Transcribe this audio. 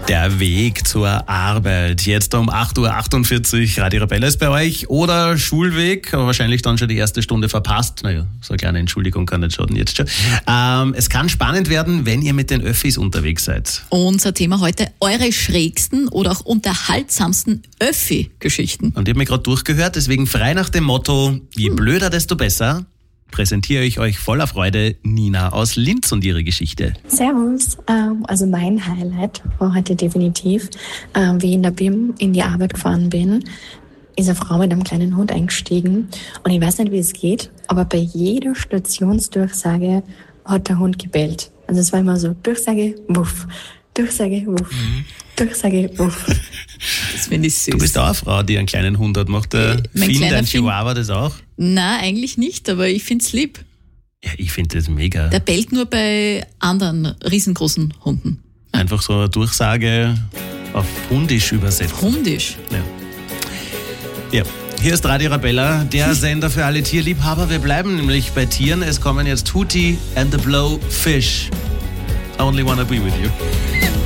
Der Weg zur Arbeit. Jetzt um 8.48 Uhr. Radio Arabella ist bei euch. Oder Schulweg, aber wahrscheinlich dann schon die erste Stunde verpasst. Naja, so eine kleine Entschuldigung kann nicht schaden jetzt schon. Es kann spannend werden, wenn ihr mit den Öffis unterwegs seid. Unser Thema heute, eure schrägsten oder auch unterhaltsamsten Öffi-Geschichten. Und ich habe mir gerade durchgehört, deswegen frei nach dem Motto, je blöder, desto besser, präsentiere ich euch voller Freude Nina aus Linz und ihre Geschichte. Servus. Also mein Highlight war heute definitiv, wie ich in der BIM in die Arbeit gefahren bin, ist eine Frau mit einem kleinen Hund eingestiegen. Und ich weiß nicht, wie es geht, aber bei jeder Stationsdurchsage hat der Hund gebellt. Also es war immer so, Durchsage, wuff, Durchsage, wuff, Durchsage, wuff. Das finde ich süß. Du bist auch eine Frau, die einen kleinen Hund hat. Macht der Finn, dein Chihuahua, das auch? Nein, eigentlich nicht, aber ich finde es lieb. Ja, ich finde das mega. Der bellt nur bei anderen riesengroßen Hunden. Einfach so eine Durchsage auf Hundisch übersetzt. Hundisch? Ja. Hier ist Radio Arabella, der Sender für alle Tierliebhaber. Wir bleiben nämlich bei Tieren. Es kommen jetzt Hootie and the Blowfish. I only wanna be with you.